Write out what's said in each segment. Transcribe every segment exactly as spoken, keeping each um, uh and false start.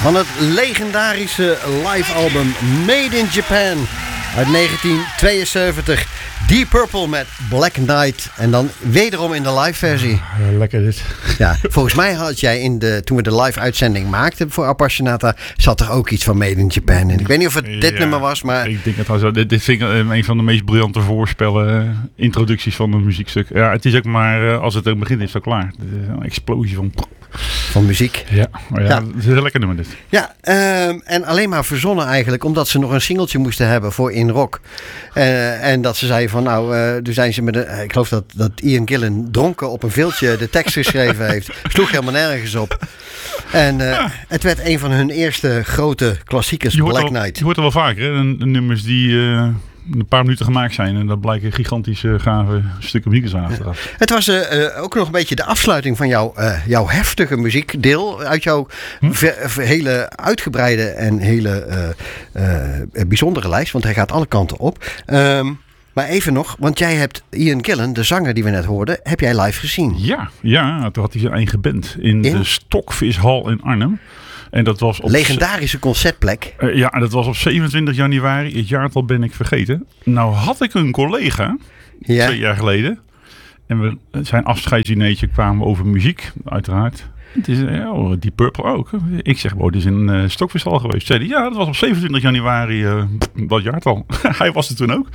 van het legendarische live-album Made in Japan uit negentien tweeënzeventig. Deep Purple met Black Knight. En dan wederom in de live versie. Ja, lekker dit. Ja, volgens mij had jij in de, toen we de live uitzending maakten voor Appassionata, zat er ook iets van Made in Japan in. Ik weet niet of het dit ja, nummer was, maar... Ik denk het wel zo. Dit, dit vind ik een van de meest briljante voorspellen, uh, introducties van een muziekstuk. Ja, het is ook maar, uh, als het ook begint, is het al klaar. Het is een explosie van... Van muziek. Ja, maar ja, ja. Het is een lekker nummer dit. Ja, um, en alleen maar verzonnen eigenlijk, omdat ze nog een singeltje moesten hebben voor In Rock. Uh, en dat ze zeiden van, nou, uh, toen zijn ze met een, ik geloof dat, dat Ian Gillan dronken op een viltje de tekst geschreven heeft. Sloeg helemaal nergens op. En uh, ja. Het werd een van hun eerste grote klassiekers, Black wel, Knight. Je hoort er wel vaker, hè? Een, een nummers die... Uh... een paar minuten gemaakt zijn. En dat blijken gigantische gave stukken muziek zijn achteraf. Het was uh, uh, ook nog een beetje de afsluiting van jouw, uh, jouw heftige muziekdeel. Uit jouw hm? ver, ver, hele uitgebreide en hele uh, uh, bijzondere lijst. Want hij gaat alle kanten op. Um, maar even nog, want jij hebt Ian Gillan, de zanger die we net hoorden, heb jij live gezien? Ja, ja, toen had hij zijn eigen band in, in? de Stokvishal in Arnhem. En dat was op legendarische concertplek. Uh, ja, dat was op zevenentwintig januari. Het jaartal ben ik vergeten. Nou had ik een collega, ja. twee jaar geleden. En we, zijn afscheidsdineetje kwamen over muziek, uiteraard. Het is oh, Deep Purple ook. Ik zeg, oh, dit is in uh, Stokvishal geweest. Zei hij, ja, dat was op zevenentwintig januari, uh, dat jaartal. Hij was er toen ook.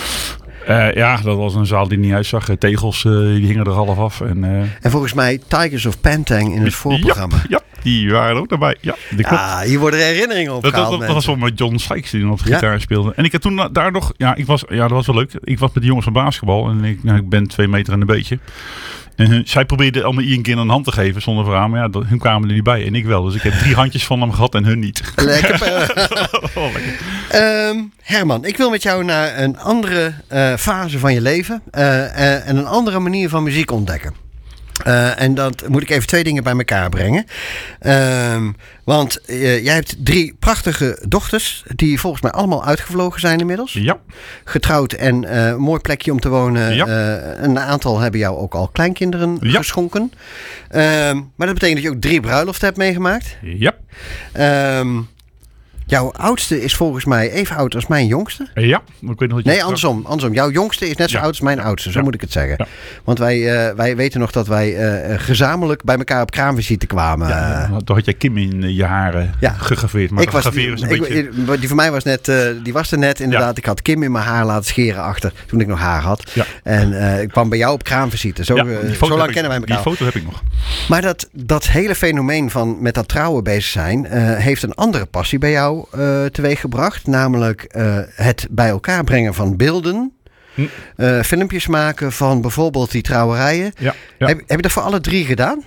Uh, ja, dat was een zaal die niet uitzag. Tegels uh, die hingen er half af. En, uh, en volgens mij Tigers of Pantang in het voorprogramma. Ja, ja, die waren er ook daarbij. Ja, die klopt. Ah, hier worden herinneringen op. Dat, dat, dat, dat was wel met John Sykes die op de ja. gitaar speelde. En ik heb toen daar nog... Ja, ik was, ja, dat was wel leuk. Ik was met de jongens van basketbal. En ik, nou, ik ben twee meter en een beetje. En hun, zij probeerden allemaal Ian Gillan een hand te geven zonder verhaal. Maar ja, dat, hun kwamen er niet bij en ik wel. Dus ik heb drie handjes van hem gehad en hun niet. Lekker. oh, lekker. Um, Herman, ik wil met jou naar een andere uh, fase van je leven. Uh, uh, en een andere manier van muziek ontdekken. Uh, en dat moet ik even twee dingen bij elkaar brengen. Uh, want uh, jij hebt drie prachtige dochters die volgens mij allemaal uitgevlogen zijn inmiddels. Ja. Getrouwd en uh, een mooi plekje om te wonen. Ja. Uh, een aantal hebben jou ook al kleinkinderen ja. geschonken. Uh, maar dat betekent dat je ook drie bruiloften hebt meegemaakt. Ja. Uh, Jouw oudste is volgens mij even oud als mijn jongste. Ja. Ik weet nog dat je nee, andersom, andersom. Jouw jongste is net zo ja. oud als mijn oudste. Zo ja. moet ik het zeggen. Ja. Want wij, uh, wij weten nog dat wij uh, gezamenlijk bij elkaar op kraamvisite kwamen. Ja, toen had jij Kim in je haren ja. gegraveerd. Maar ik was, is een ik, beetje... Die voor mij was net, uh, die was er net inderdaad. Ja. Ik had Kim in mijn haar laten scheren achter toen ik nog haar had. Ja. En uh, ik kwam bij jou op kraamvisite. Zo, ja, uh, zo lang kennen wij elkaar. Die foto heb ik nog. Maar dat, dat hele fenomeen van met dat trouwen bezig zijn, uh, heeft een andere passie bij jou Uh, teweeggebracht, namelijk uh, het bij elkaar brengen van beelden, hm. uh, filmpjes maken van bijvoorbeeld die trouwerijen. Ja, ja. Heb, heb je dat voor alle drie gedaan?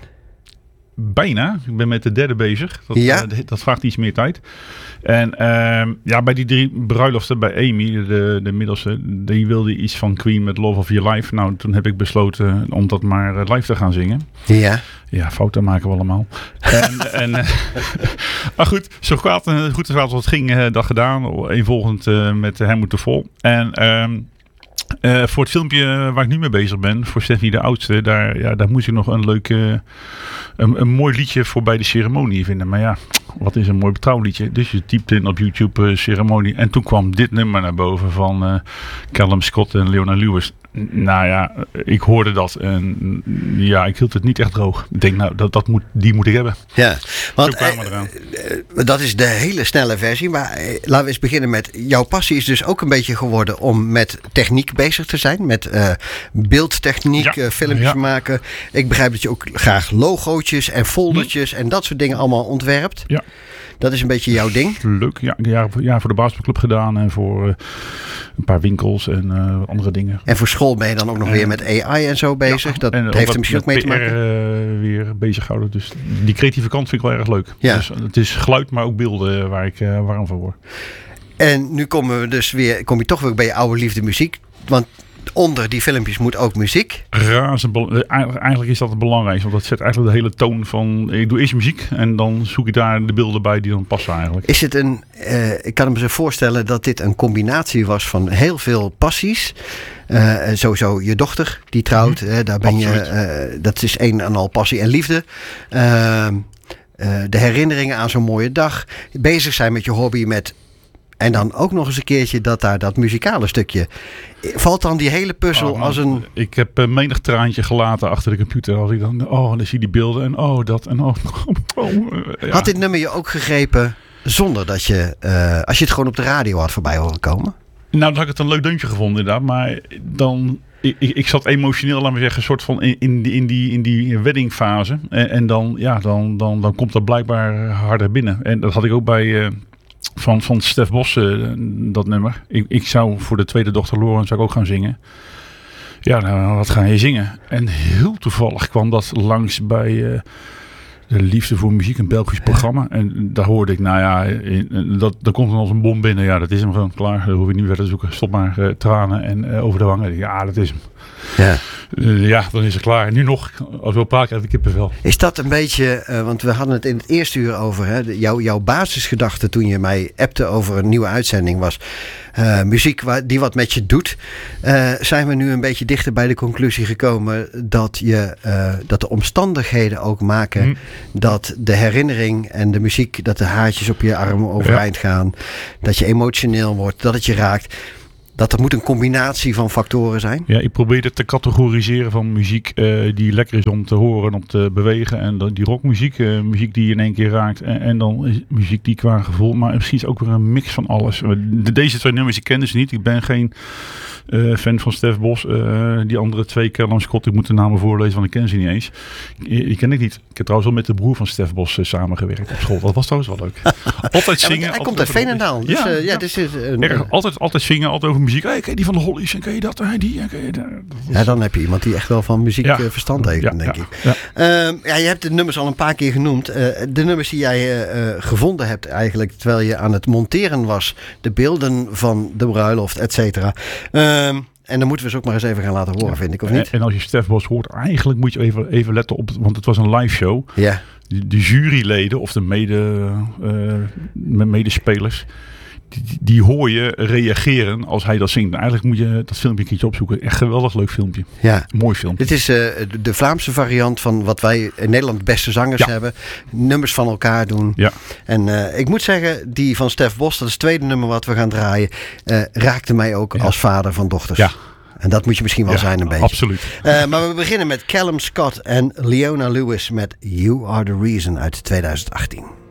Bijna. Ik ben met de derde bezig. Dat, ja. uh, dat vraagt iets meer tijd. En uh, ja, bij die drie bruiloften, bij Amy, de, de middelste, die wilde iets van Queen met Love of Your Life. Nou, toen heb ik besloten om dat maar live te gaan zingen. Ja. Ja, fouten maken we allemaal. en, en, uh, maar goed, zo kwaad, goed als het ging, uh, dat gedaan. Eenvolgend uh, met Helmut de Vol. En... Uh, Uh, voor het filmpje waar ik nu mee bezig ben, voor Stefanie de oudste, daar, ja, daar moest ik nog een leuk, uh, een, een mooi liedje voor bij de ceremonie vinden. Maar ja, wat is een mooi betrouwliedje? Dus je typte in op YouTube uh, ceremonie en toen kwam dit nummer naar boven van uh, Callum Scott en Leona Lewis. Nou ja, ik hoorde dat en ja, ik hield het niet echt droog. Ik denk, nou, dat, dat moet, die moet ik hebben. Ja, want uh, dat is de hele snelle versie. Maar uh, laten we eens beginnen met, jouw passie is dus ook een beetje geworden om met techniek bezig te zijn. Met uh, beeldtechniek, ja. uh, filmpjes ja. maken. Ik begrijp dat je ook graag logootjes en foldertjes hm. en dat soort dingen allemaal ontwerpt. Ja. Dat is een beetje jouw ding. Leuk, ja. Ja, ja voor de basketbalclub gedaan en voor uh, een paar winkels en uh, andere dingen. En voor school ben je dan ook nog en, weer met A I en zo bezig. Ja, dat en heeft er misschien ook mee te maken. P R uh, weer bezig gehouden. Dus die creatieve kant vind ik wel erg leuk. Ja. Dus het is geluid, maar ook beelden waar ik uh, warm van word. En nu komen we dus weer, kom je toch weer bij je oude liefde muziek. Want onder die filmpjes moet ook muziek. Razend, eigenlijk is dat het belangrijkste. Want dat zet eigenlijk de hele toon van... Ik doe eerst muziek en dan zoek ik daar de beelden bij die dan passen eigenlijk. Is het een... Uh, ik kan me zo voorstellen dat dit een combinatie was van heel veel passies. Uh, sowieso je dochter die trouwt. Mm-hmm. Hè, daar ben Absoluut. je... Uh, dat is een en al passie en liefde. Uh, uh, de herinneringen aan zo'n mooie dag. Bezig zijn met je hobby, met... En dan ook nog eens een keertje dat daar dat muzikale stukje... Valt dan die hele puzzel oh, als een... Ik heb uh, menig traantje gelaten achter de computer. Als ik dan, oh, dan zie je die beelden en oh, dat en oh. oh ja. Had dit nummer je ook gegrepen zonder dat je... Uh, als je het gewoon op de radio had voorbij horen komen? Nou, dan had ik het een leuk deuntje gevonden inderdaad. Maar dan... Ik, ik, ik zat emotioneel, laat maar zeggen, een soort van in, in, die, in, die, in die weddingfase. En, en dan, ja, dan, dan, dan komt dat blijkbaar harder binnen. En dat had ik ook bij... Uh, Van, van Stef Bos, uh, dat nummer. Ik, ik zou voor de tweede dochter Lauren zou ik ook gaan zingen. Ja, nou, wat ga je zingen? En heel toevallig kwam dat langs bij uh, de Liefde voor Muziek, een Belgisch programma. En daar hoorde ik, nou ja, in, dat, daar komt dan als een bom binnen. Ja, dat is hem gewoon klaar. Dat hoef ik niet verder te zoeken. Stop maar uh, tranen en uh, over de wangen. Ja, dat is hem. Ja. Uh, ja, dan is het klaar. Nu nog, als we praten, krijg ik kippenvel. Is dat een beetje, uh, want we hadden het in het eerste uur over, hè, de, jouw, jouw basisgedachte toen je mij appte over een nieuwe uitzending was uh, muziek waar, die wat met je doet. Uh, zijn we nu een beetje dichter bij de conclusie gekomen dat, je, uh, dat de omstandigheden ook maken hmm. dat de herinnering en de muziek, dat de haartjes op je arm overeind ja. gaan, dat je emotioneel wordt, dat het je raakt. Dat er moet een combinatie van factoren zijn? Ja, ik probeer het te categoriseren van muziek uh, die lekker is om te horen en om te bewegen. En dan die rockmuziek, uh, muziek die je in één keer raakt. En, en dan muziek die qua gevoel. Maar misschien is ook weer een mix van alles. De, deze twee nummers, ik ken dus niet. Ik ben geen uh, fan van Stef Bos. Uh, die andere twee, Callum Scott, ik moet de namen voorlezen, want ik ken ze niet eens. Die, die ken ik niet. Ik heb trouwens wel met de broer van Stef Bos uh, samengewerkt op school. Dat was trouwens wel leuk. Altijd zingen. Ja, hij komt uit Veenendaal. Dus, ja, uh, ja, ja. Dus, uh, Erg, altijd, altijd zingen, altijd over muziek. Hey, ken je die van de Hollies en ken je dat? Hey, die, ken je dat? Ja, dan heb je iemand die echt wel van muziek ja. verstand heeft, ja, denk ja, ik. Ja. Uh, ja, je hebt de nummers al een paar keer genoemd. Uh, de nummers die jij uh, gevonden hebt eigenlijk terwijl je aan het monteren was. De beelden van de bruiloft, et cetera. Uh, en dan moeten we ze ook maar eens even gaan laten horen, ja. vind ik, of niet? En, en als je Stef Bos hoort, eigenlijk moet je even, even letten op, want het was een live show. Ja. De, de juryleden of de mede, uh, medespelers, die, die hoor je reageren als hij dat zingt. Eigenlijk moet je dat filmpje een keertje opzoeken. Echt geweldig leuk filmpje. Ja. Mooi filmpje. Dit is uh, de Vlaamse variant van wat wij in Nederland beste zangers ja. hebben. Nummers van elkaar doen. Ja. En uh, ik moet zeggen, die van Stef Bos, dat is het tweede nummer wat we gaan draaien, uh, raakte mij ook ja. als vader van dochters. Ja. En dat moet je misschien wel ja, zijn een beetje. Absoluut. Uh, maar we beginnen met Callum Scott en Leona Lewis met You Are The Reason uit twintig achttien.